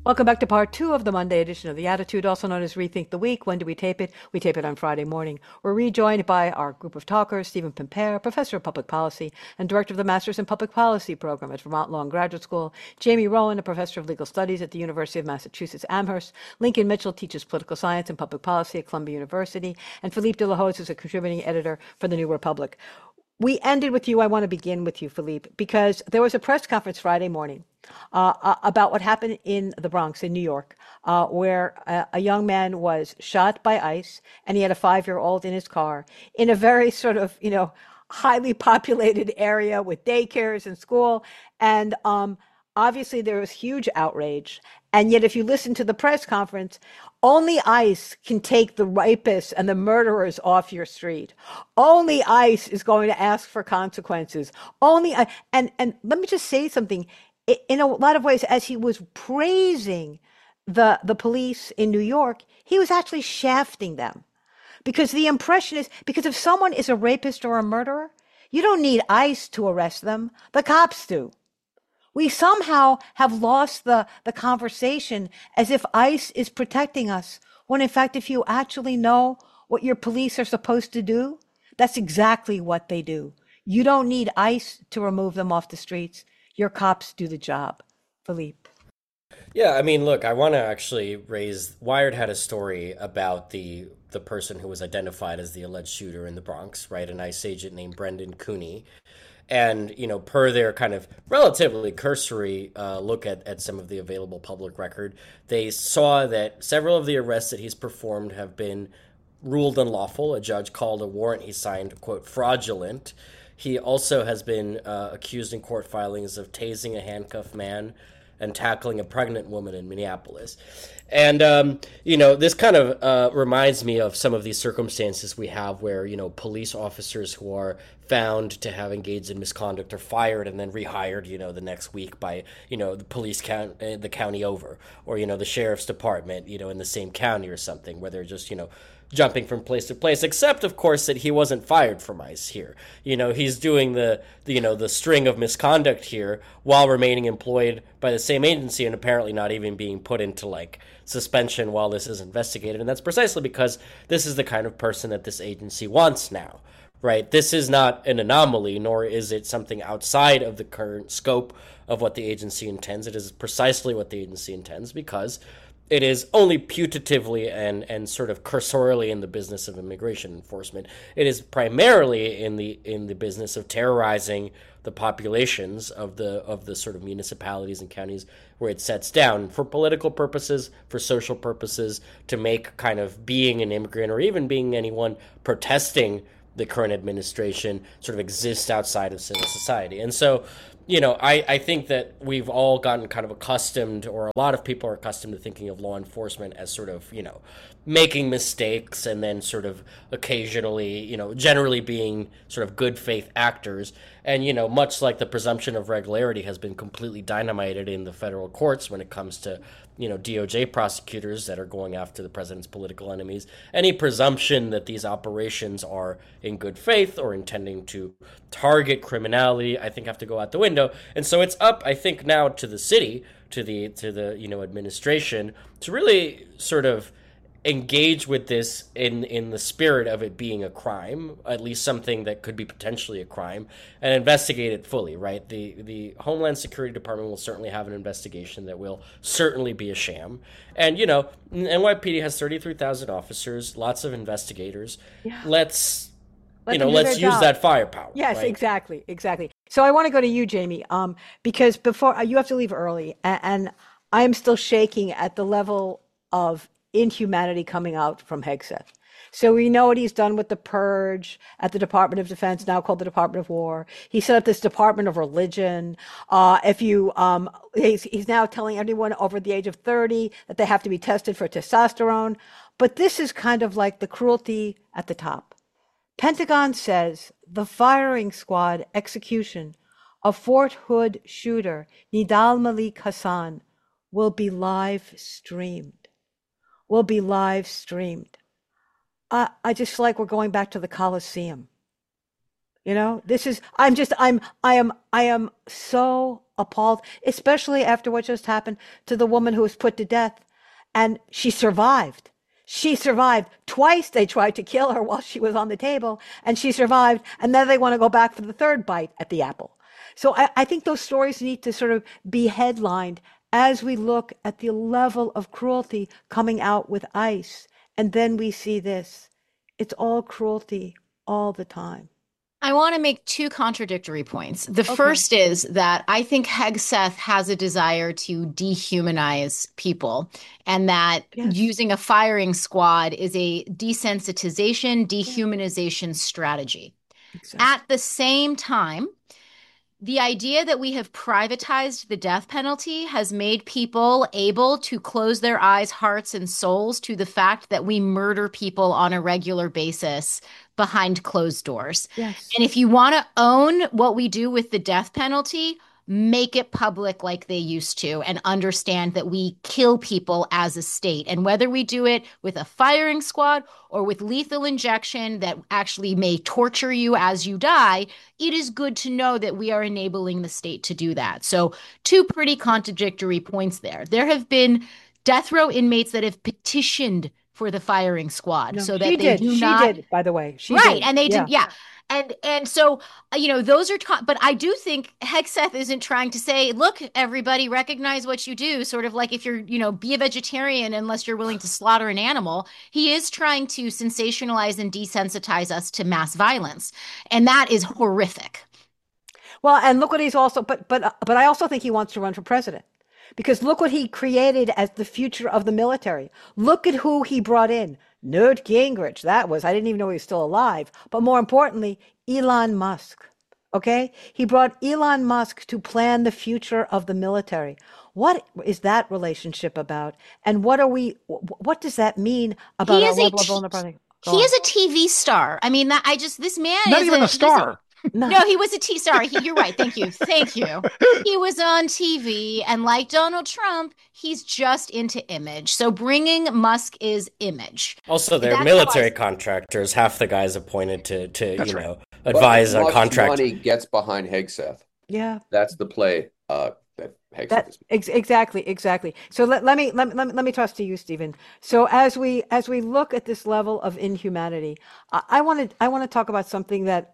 Welcome back to part two of the Monday edition of The Attitude, also known as Rethink the Week. When do we tape it? We tape it on Friday morning. We're rejoined by our group of talkers, Stephen Pimpere, Professor of Public Policy and Director of the Masters in Public Policy program at Vermont Law and Graduate School, Jamie Rowan, a Professor of Legal Studies at the University of Massachusetts Amherst, Lincoln Mitchell teaches political science and public policy at Columbia University, and Philippe de la Hoz is a contributing editor for The New Republic. We ended with you. I want to begin with you, Philippe, because there was a press conference Friday morning about what happened in the Bronx in New York, where a young man was shot by ICE and he had a 5-year-old in his car in a very sort of, highly populated area with daycares and school. And obviously there was huge outrage. And yet, if you listen to the press conference, only ICE can take the rapists and the murderers off your street. Only ICE is going to ask for consequences. And let me just say something. In a lot of ways, as he was praising the police in New York, he was actually shafting them. Because the impression is, because if someone is a rapist or a murderer, you don't need ICE to arrest them. The cops do. We somehow have lost the conversation as if ICE is protecting us, when in fact, if you actually know what your police are supposed to do, that's exactly what they do. You don't need ICE to remove them off the streets. Your cops do the job. Philippe. Yeah, I mean, look, I want to actually raise. Wired had a story about the person who was identified as the alleged shooter in the Bronx, right? An ICE agent named Brendan Cooney. And, per their kind of relatively cursory look at some of the available public record, they saw that several of the arrests that he's performed have been ruled unlawful. A judge called a warrant he signed, quote, fraudulent. He also has been accused in court filings of tasing a handcuffed man and tackling a pregnant woman in Minneapolis. And, this kind of reminds me of some of these circumstances we have where, police officers who are found to have engaged in misconduct are fired and then rehired, the next week by, the the county over, or, the sheriff's department, in the same county or something, where they're just, jumping from place to place, except of course that he wasn't fired from ICE here. He's doing the string of misconduct here while remaining employed by the same agency and apparently not even being put into suspension while this is investigated. And that's precisely because this is the kind of person that this agency wants now, right? This is not an anomaly, nor is it something outside of the current scope of what the agency intends. It is precisely what the agency intends, because it is only putatively and sort of cursorily in the business of immigration enforcement. It is primarily in the business of terrorizing the populations of the sort of municipalities and counties where it sets down for political purposes, for social purposes, to make kind of being an immigrant or even being anyone protesting the current administration sort of exist outside of civil society. And so, I think that we've all gotten kind of accustomed, or a lot of people are accustomed to thinking of law enforcement as sort of, making mistakes and then sort of occasionally, generally being sort of good faith actors. And, much like the presumption of regularity has been completely dynamited in the federal courts when it comes to, DOJ prosecutors that are going after the president's political enemies, any presumption that these operations are in good faith or intending to target criminality, I think have to go out the window. And so it's up, I think, now to the city, to the administration, to really sort of engage with this in the spirit of it being a crime, at least something that could be potentially a crime, and investigate it fully, right? The Homeland Security Department will certainly have an investigation that will certainly be a sham. And, NYPD has 33,000 officers, lots of investigators. Yeah. Let's Let use that firepower. Yes, right? exactly. So I want to go to you, Jamie, because before you have to leave early, and I'm still shaking at the level of inhumanity coming out from Hegseth. So we know what he's done with the purge at the Department of Defense, now called the Department of War. He set up this Department of Religion. He's now telling everyone over the age of 30 that they have to be tested for testosterone. But this is kind of like the cruelty at the top. Pentagon says the firing squad execution of Fort Hood shooter Nidal Malik Hassan will be live streamed. I just feel like we're going back to the Colosseum. I am so appalled, especially after what just happened to the woman who was put to death. And she survived. She survived. Twice they tried to kill her while she was on the table, and she survived. And then they want to go back for the third bite at the apple. So I think those stories need to sort of be headlined as we look at the level of cruelty coming out with ICE. And then we see this. It's all cruelty all the time. I want to make two contradictory points. The Okay. first is that I think Hegseth has a desire to dehumanize people, and that Yes. using a firing squad is a desensitization, Yeah. dehumanization strategy. At Exactly. the same time, the idea that we have privatized the death penalty has made people able to close their eyes, hearts, and souls to the fact that we murder people on a regular basis behind closed doors. Yes. And if you want to own what we do with the death penalty, make it public like they used to and understand that we kill people as a state. And whether we do it with a firing squad or with lethal injection that actually may torture you as you die, it is good to know that we are enabling the state to do that. So, two pretty contradictory points there. There have been death row inmates that have petitioned for the firing squad No, so she that they did. do She not. did, by the way. She Right. did. And they Yeah. didn't, yeah. And so, those are, but I do think Hegseth isn't trying to say, look, everybody recognize what you do, sort of like if you're, be a vegetarian unless you're willing to slaughter an animal. He is trying to sensationalize and desensitize us to mass violence. And that is horrific. Well, and look what he's also, but I also think he wants to run for president because look what he created as the future of the military. Look at who he brought in. Newt Gingrich. That was, I didn't even know he was still alive. But more importantly, Elon Musk. Okay? He brought Elon Musk to plan the future of the military. What is that relationship about? And what does that mean about He our is a level of t- vulnerability? Go he on. is a TV star. I mean, that I just this man Not is even a a this star. No. no, he was a T. Sorry, you're right. Thank you, thank you. He was on TV, and like Donald Trump, he's just into image. So bringing Musk is image. Also, they're That's how I. military contractors. Half the guys appointed to That's right. But advise on Musk's contract. money gets behind Hegseth. Yeah. That's the play that Hegseth That is. exactly. So let me toss to you, Stephen. So as we look at this level of inhumanity, I want to talk about something that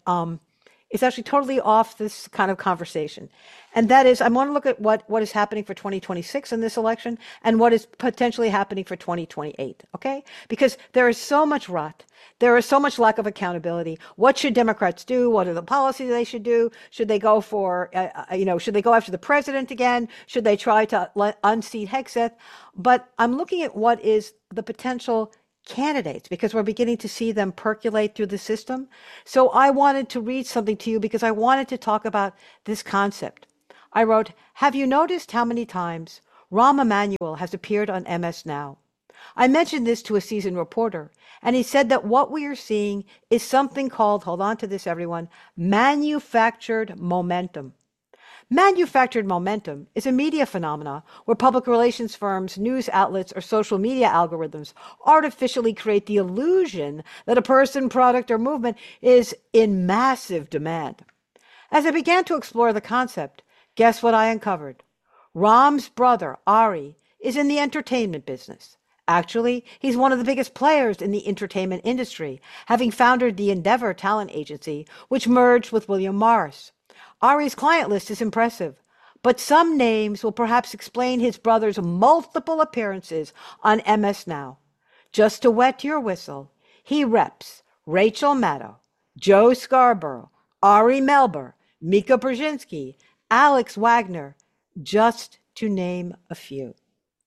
is actually totally off this kind of conversation, and that is I want to look at what is happening for 2026 in this election and what is potentially happening for 2028. Okay, because there is so much rot. There is so much lack of accountability. What should Democrats do? What are the policies they should do? Should they go for, should they go after the president again? Should they try to unseat Hegseth? But I'm looking at what is the potential candidates because we're beginning to see them percolate through the system. So I wanted to read something to you because I wanted to talk about this concept. I wrote, have you noticed how many times Rahm Emanuel has appeared on MS Now? I mentioned this to a seasoned reporter, and he said that what we are seeing is something called, hold on to this, everyone, manufactured momentum. Manufactured momentum is a media phenomena where public relations firms, news outlets, or social media algorithms artificially create the illusion that a person, product, or movement is in massive demand. As I began to explore the concept, guess what I uncovered? Rahm's brother, Ari, is in the entertainment business. Actually, he's one of the biggest players in the entertainment industry, having founded the Endeavor talent agency, which merged with William Morris. Ari's client list is impressive, but some names will perhaps explain his brother's multiple appearances on MS Now. Just to wet your whistle, he reps Rachel Maddow, Joe Scarborough, Ari Melber, Mika Brzezinski, Alex Wagner, just to name a few.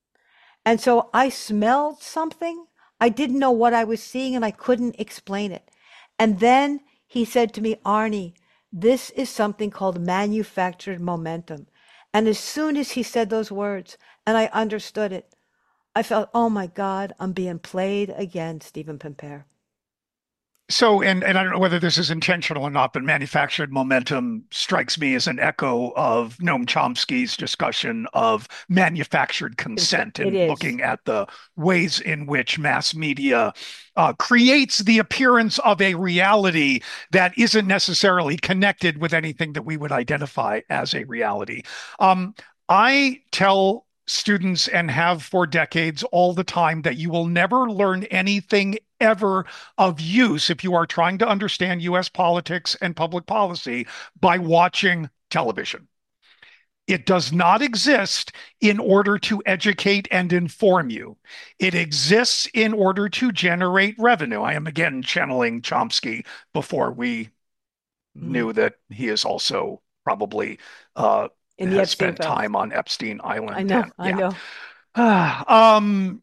And so I smelled something. I didn't know what I was seeing and I couldn't explain it. And then he said to me, Arnie, this is something called manufactured momentum. And as soon as he said those words and I understood it, I felt, oh my God, I'm being played again, Stephen Pimpere. So, and I don't know whether this is intentional or not, but manufactured momentum strikes me as an echo of Noam Chomsky's discussion of manufactured consent It and is. looking at the ways in which mass media creates the appearance of a reality that isn't necessarily connected with anything that we would identify as a reality. Um, I tell students and have for decades all the time that you will never learn anything ever of use if you are trying to understand US politics and public policy by watching television. It does not exist in order to educate and inform you. It exists in order to generate revenue. I am again channeling Chomsky before we Mhm. knew that he is also probably uh, In the has Epstein spent files. time on Epstein I Island. know, And I yeah, know. um,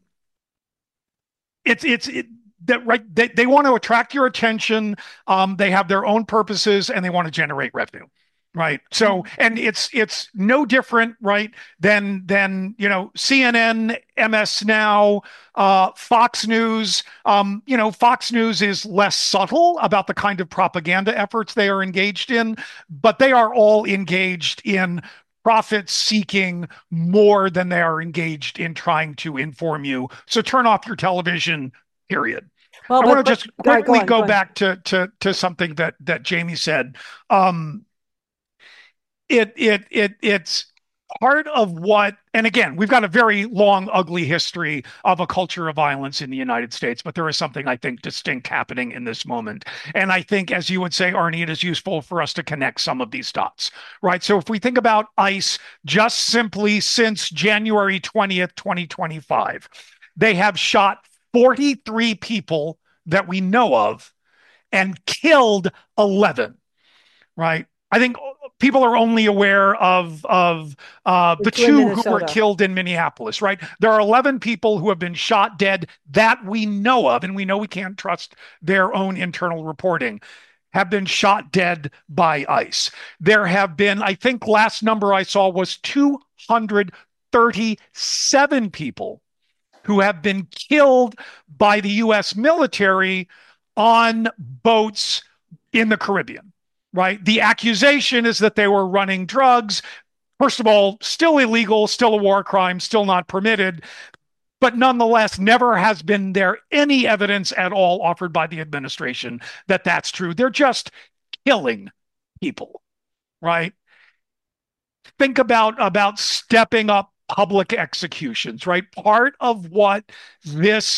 it's that right they want to attract your attention. They have their own purposes and they want to generate revenue, right? So and it's no different, right, than CNN, MS Now, Fox News. Fox News is less subtle about the kind of propaganda efforts they are engaged in, but they are all engaged in profit seeking more than they are engaged in trying to inform you. So turn off your television, period. Well, I want to but just all right, go quickly on, go go on. back to something that Jamie said. Um, it's part of what, and again, we've got a very long, ugly history of a culture of violence in the United States, but there is something I think distinct happening in this moment. And I think, as you would say, Arnie, it is useful for us to connect some of these dots, right? So if we think about ICE just simply since January 20th, 2025, they have shot 43 people that we know of and killed 11, right? I think people are only aware of The the two in two who were Minnesota. killed in Minneapolis, right? There are 11 people who have been shot dead that we know of, and we know we can't trust their own internal reporting, have been shot dead by ICE. There have been, I think, last number I saw was 237 people who have been killed by the US military on boats in the Caribbean, right? The accusation is that they were running drugs. First of all, still illegal, still a war crime, still not permitted. But nonetheless, never has been there any evidence at all offered by the administration that that's true. They're just killing people, right? Think about stepping up public executions, right? Part of what this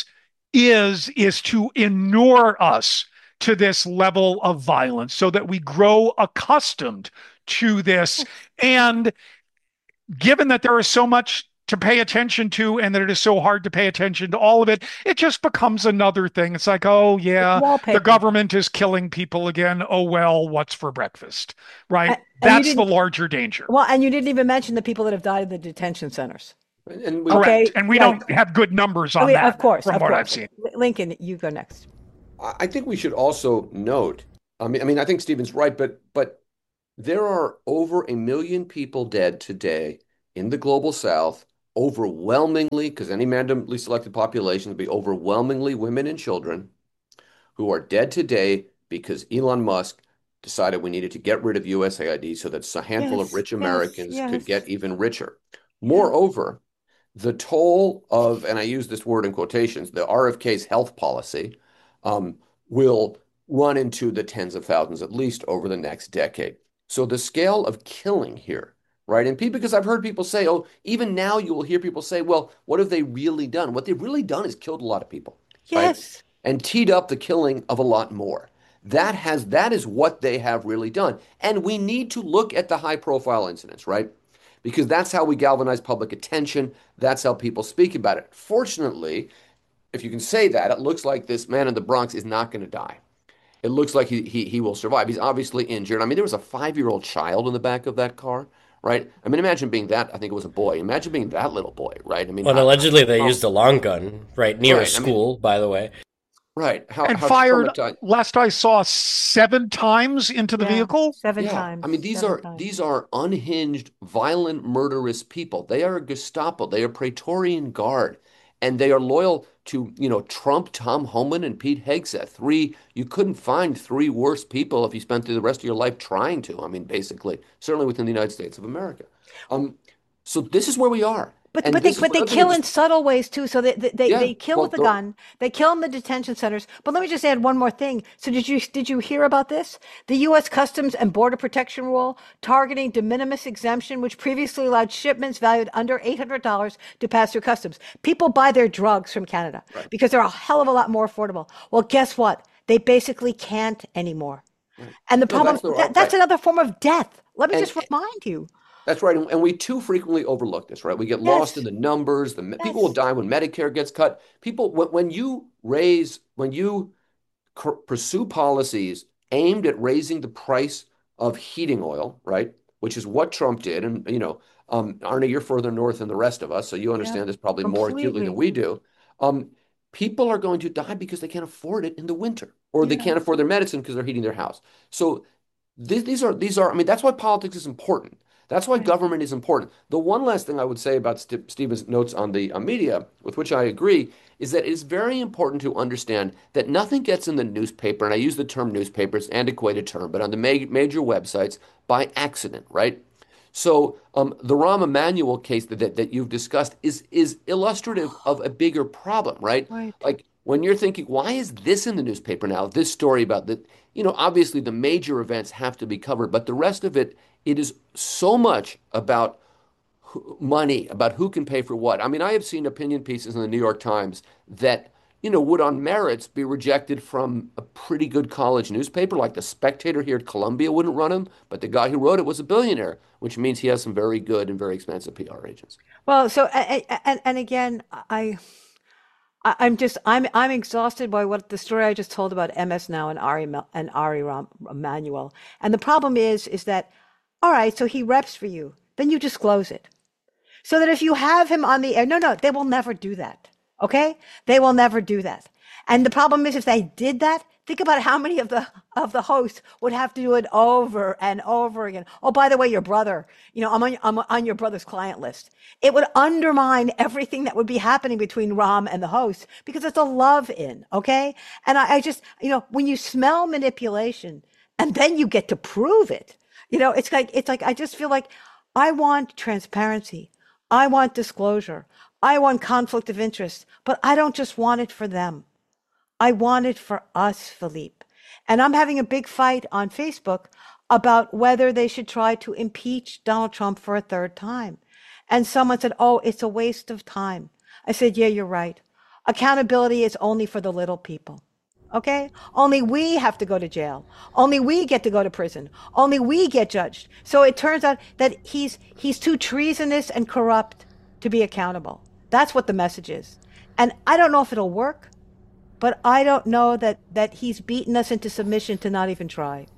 is to inure us to this level of violence so that we grow accustomed to this. And given that there is so much to pay attention to and that it is so hard to pay attention to all of it, it just becomes another thing. It's like, oh, It's yeah, the wallpaper. government is killing people again. Oh, well, what's for breakfast? Right? And you That's the didn't, larger danger. well, and you didn't even mention the people that have died in the detention centers. And we Correct. Okay, And we right. don't have good numbers I on mean, that from of what I've course. seen. Lincoln, you go next. I think we should also note, I think Stephen's right, but there are over 1 million people dead today in the global South, overwhelmingly, because any randomly selected population would be overwhelmingly women and children who are dead today because Elon Musk decided we needed to get rid of USAID so that a handful of Yes, rich yes, Americans could yes. get even richer. Yeah. Moreover, the toll of, and I use this word in quotations, the RFK's health policy um, will run into the tens of thousands at least over the next decade. So the scale of killing here, right? And people, because I've heard people say, oh, even now you will hear people say, well, what have they really done? What they've really done is killed a lot of people, right? Yes. And teed up the killing of a lot more. That is what they have really done. And we need to look at the high profile incidents, right? Because that's how we galvanize public attention. That's how people speak about it. Fortunately, if you can say that, it looks like this man in the Bronx is not going to die. It looks like he will survive. He's obviously injured. I mean, there was a 5-year-old child in the back of that car, right? I mean, imagine being that. I think it was a boy. Imagine being that little boy, right? I mean, Well, allegedly they how used a long gun right near a right? I mean, school, by the way. right? And How fired, traumatized? last I saw, 7 times into the Yeah. vehicle. Seven Yeah, I times. mean Seven times. these are unhinged, violent, murderous people. They are Gestapo. They are Praetorian Guard, and they are loyal to, Trump, Tom Homan, and Pete Hegseth. You couldn't find three worse people if you spent the rest of your life trying to. I mean, basically, certainly within the United States of America. Um, so this is where we are. But And but they this is but what they other kill things, in subtle ways too. So yeah, they kill well, with a gun. They kill in the detention centers. But let me just add one more thing. So did you hear about this? The U.S. Customs and Border Protection rule targeting de minimis exemption, which previously allowed shipments valued under $800 to pass through customs. People buy their drugs from Canada right, because they're a hell of a lot more affordable. Well, guess what? They basically can't anymore. right. And the No, problem that's right. another form of death. Let me And just remind you. That's right. And we too frequently overlook this, right? We get lost in Yes, the numbers. People will yes. die when Medicare gets cut. People, when you pursue policies aimed at raising the price of heating oil, right? Which is what Trump did. And, Arnie, you're further north than the rest of us, so you Yeah, understand this probably more acutely than completely. we do. Um, People are going to die because they can't afford it in the winter, or they Yeah. can't afford their medicine because they're heating their house. So these are, I mean, that's why politics is important. That's why Right. government is important. The one last thing I would say about Stephen's notes on the media, with which I agree, is that it is very important to understand that nothing gets in the newspaper, and I use the term newspaper, it's an antiquated term, but on the major websites by accident, right? So the Rahm Emanuel case that you've discussed is illustrative of a bigger problem, right? Right. Like when you're thinking, why is this in the newspaper now? This story about that, obviously the major events have to be covered, but the rest of it, it is so much about money, about who can pay for what. I mean, I have seen opinion pieces in the New York Times that, would on merits be rejected from a pretty good college newspaper, like the Spectator here at Columbia wouldn't run them, but the guy who wrote it was a billionaire, which means he has some very good and very expensive PR agents. Well, so and again, I'm exhausted by what the story I just told about MS Now and Ari Emanuel. And the problem is that all right, so he reps for you, then you disclose it. So that if you have him on the air, no, they will never do that. Okay? They will never do that. And the problem is if they did that, think about how many of the hosts would have to do it over and over again. Oh, by the way, your brother, I'm on your brother's client list. It would undermine everything that would be happening between Ram and the host because it's a love in, okay? And I just, when you smell manipulation and then you get to prove it, it's like I just feel like I want transparency. I want disclosure. I want conflict of interest, but I don't just want it for them. I want it for us, Philippe. And I'm having a big fight on Facebook about whether they should try to impeach Donald Trump for a third time. And someone said, oh, it's a waste of time. I said, yeah, you're right. Accountability is only for the little people. Okay? Only we have to go to jail. Only we get to go to prison. Only we get judged. So it turns out that he's too treasonous and corrupt to be accountable. That's what the message is. And I don't know if it'll work, but I don't know that he's beaten us into submission to not even try.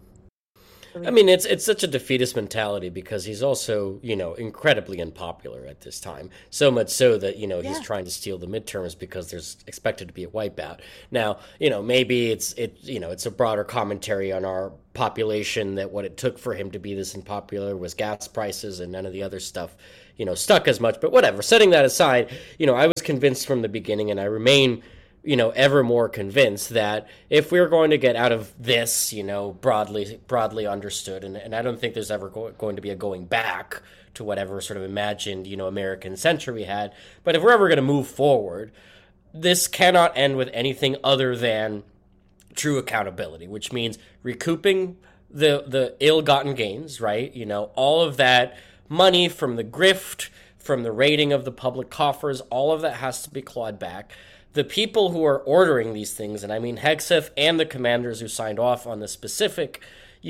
I mean, it's such a defeatist mentality because he's also, incredibly unpopular at this time. So much so that, he's Yeah. trying to steal the midterms because there's expected to be a wipeout. Now, maybe it's a broader commentary on our population that what it took for him to be this unpopular was gas prices and none of the other stuff, stuck as much. But whatever, setting that aside, I was convinced from the beginning and I remain ever more convinced that if we're going to get out of this, broadly understood, and I don't think there's ever going to be a going back to whatever sort of imagined, American century we had, but if we're ever going to move forward, this cannot end with anything other than true accountability, which means recouping the ill-gotten gains, right? All of that money from the grift, from the raiding of the public coffers, all of that has to be clawed back. The people who are ordering these things, and I mean Hegseth and the commanders who signed off on the specific,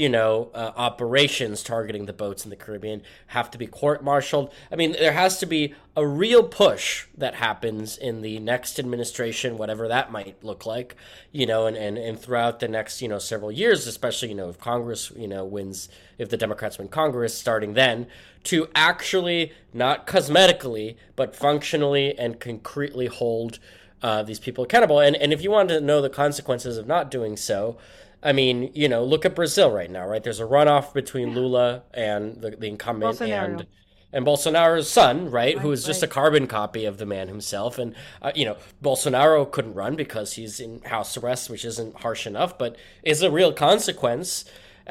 operations targeting the boats in the Caribbean, have to be court-martialed. I mean, there has to be a real push that happens in the next administration, whatever that might look like, and throughout the next, several years, especially, if Congress, wins, if the Democrats win Congress, starting then, to actually, not cosmetically, but functionally and concretely hold these people accountable. And if you want to know the consequences of not doing so, I mean, look at Brazil right now, right? There's a runoff between Lula and the incumbent, Bolsonaro. and and Bolsonaro's son, right, who is just a right. carbon copy of the man himself. And, Bolsonaro couldn't run because he's in house arrest, which isn't harsh enough, but is a real consequence.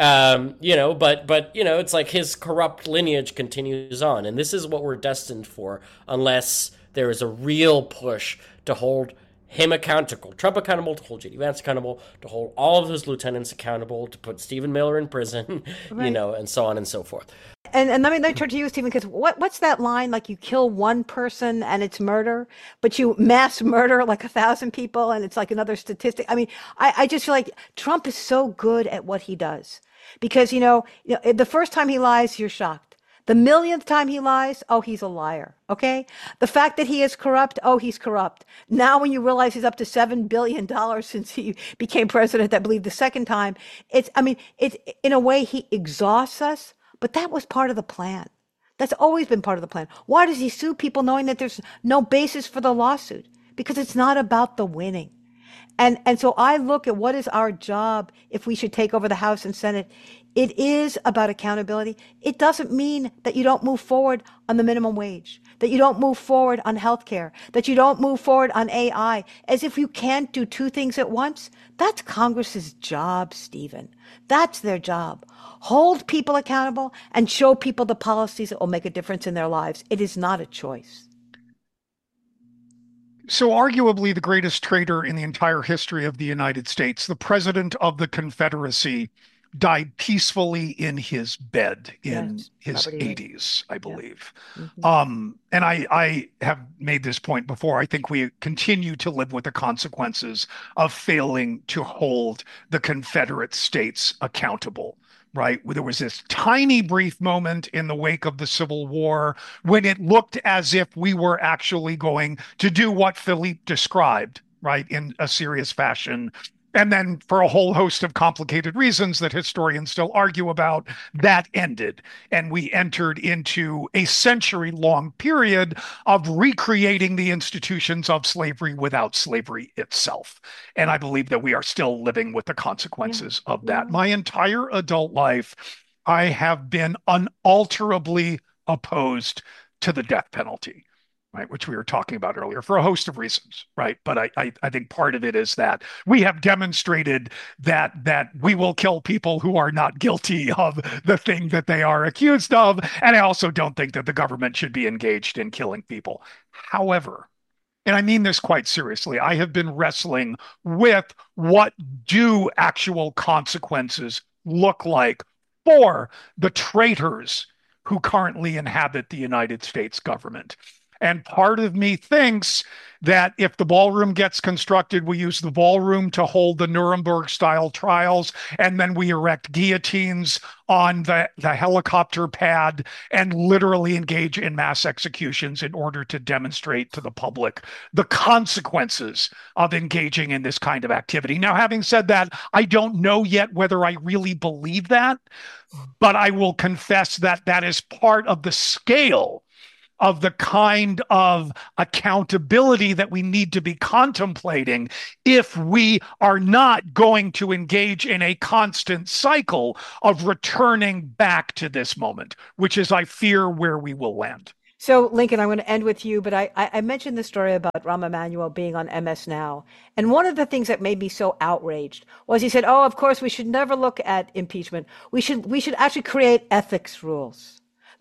It's like his corrupt lineage continues on. And this is what we're destined for unless there is a real push to hold him accountable, Trump accountable, to hold J.D. Vance accountable, to hold all of those lieutenants accountable, to put Stephen Miller in prison, Right. and so on and so forth. And let me turn to you, Stephen, because what's that line? Like, you kill one person and it's murder, but you mass murder like 1,000 people and it's like another statistic. I mean, I just feel like Trump is so good at what he does because, the first time he lies, you're shocked. The millionth time he lies, oh, he's a liar. Okay. The fact that he is corrupt, oh, he's corrupt. Now, when you realize he's up to $7 billion since he became president, I believe the second time, it's in a way, he exhausts us, but that was part of the plan. That's always been part of the plan. Why does he sue people knowing that there's no basis for the lawsuit? Because it's not about the winning. And so I look at what is our job if we should take over the House and Senate. It is about accountability. It doesn't mean that you don't move forward on the minimum wage, that you don't move forward on healthcare, that you don't move forward on AI, as if you can't do two things at once. That's Congress's job, Stephen. That's their job. Hold people accountable and show people the policies that will make a difference in their lives. It is not a choice. So, arguably the greatest traitor in the entire history of the United States, the President of the Confederacy, died peacefully in his bed in Yes, his Robert E. Lee. 80s, I Yeah. believe. Mhm. And I have made this point before. I think we continue to live with the consequences of failing to hold the Confederate States accountable. Right. There was this tiny brief moment in the wake of the Civil War when it looked as if we were actually going to do what Philippe described, right, in a serious fashion. And then, for a whole host of complicated reasons that historians still argue about, that ended. And we entered into a century-long period of recreating the institutions of slavery without slavery itself. And I believe that we are still living with the consequences of that. Yeah. My entire adult life, I have been unalterably opposed to the death penalty, right, which we were talking about earlier for a host of reasons, right? But I think part of it is that we have demonstrated that we will kill people who are not guilty of the thing that they are accused of. And I also don't think that the government should be engaged in killing people. However, and I mean this quite seriously, I have been wrestling with what do actual consequences look like for the traitors who currently inhabit the United States government. And part of me thinks that if the ballroom gets constructed, we use the ballroom to hold the Nuremberg style trials, and then we erect guillotines on the helicopter pad and literally engage in mass executions in order to demonstrate to the public the consequences of engaging in this kind of activity. Now, having said that, I don't know yet whether I really believe that, but I will confess that that is part of the scale of the kind of accountability that we need to be contemplating if we are not going to engage in a constant cycle of returning back to this moment, which is, I fear, where we will land. So, Lincoln, I'm going to end with you, but I mentioned the story about Rahm Emanuel being on MS Now. And one of the things that made me so outraged was he said, oh, of course, we should never look at impeachment. We should actually create ethics rules.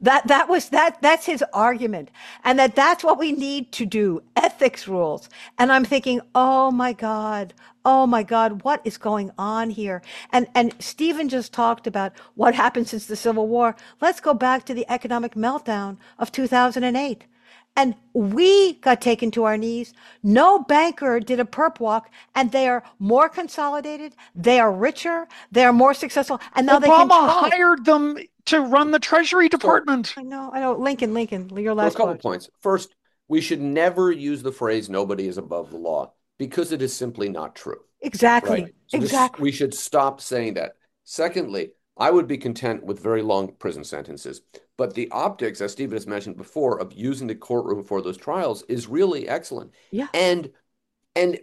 That's his argument. And that's what we need to do, ethics rules. And I'm thinking, oh my God, what is going on here? And Stephen just talked about what happened since the Civil War. Let's go back to the economic meltdown of 2008. And we got taken to our knees. No banker did a perp walk, and they are more consolidated. They are richer. They are more successful. And now they Obama control. hired them to run the Treasury Department. I know. Lincoln, your So a last couple point. points. First, we should never use the phrase "nobody is above the law" because it is simply not true. Exactly. Right. So Exactly. we should stop saying that. Secondly, I would be content with very long prison sentences. But the optics, as Stephen has mentioned before, of using the courtroom for those trials is really excellent. Yeah. And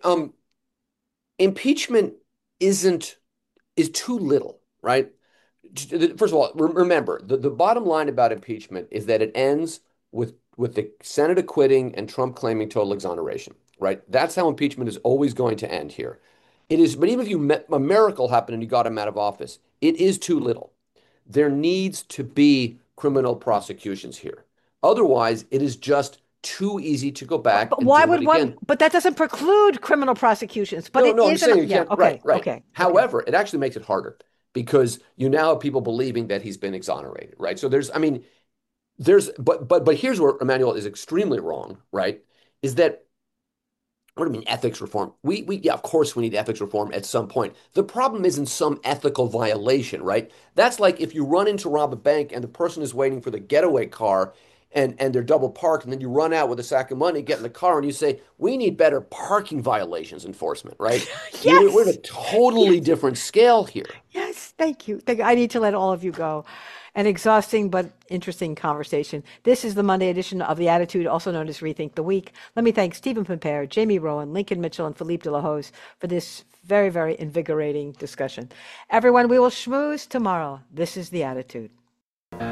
impeachment is too little, right? first of all, remember the bottom line about impeachment is that it ends with the Senate acquitting and Trump claiming total exoneration, right? That's how impeachment is always going to end here. It is, but even if a miracle happened and you got him out of office, it is too little. There needs to be criminal prosecutions here. Otherwise, it is just too easy to go back But and why do it would one? again. But that doesn't preclude criminal prosecutions. But No, it no, I'm is saying you yeah. can't. Okay. Right, right. Okay. However, it actually makes it harder because you now have people believing that he's been exonerated, right? So there's, I mean, but here's where Emmanuel is extremely wrong, right? Is that what do I mean ethics reform? Yeah, of course we need ethics reform at some point. The problem isn't some ethical violation, right? That's like if you run in to rob a bank and the person is waiting for the getaway car and they're double parked, and then you run out with a sack of money, get in the car, and you say, we need better parking violations enforcement, right? We're at a totally different scale here. Yes, thank you. I need to let all of you go. An exhausting but interesting conversation. This is the Monday edition of The Attitude, also known as Rethink the Week. Let me thank Stephen Pimpere, Jamie Rowan, Lincoln Mitchell, and Philippe de la Hoz for this very, very invigorating discussion. Everyone, we will schmooze tomorrow. This is The Attitude.